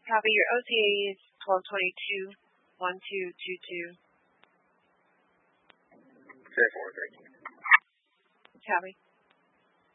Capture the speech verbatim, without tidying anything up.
Copy. Your O T A is twelve twenty-two, one two two two. Say four, thank you. Copy.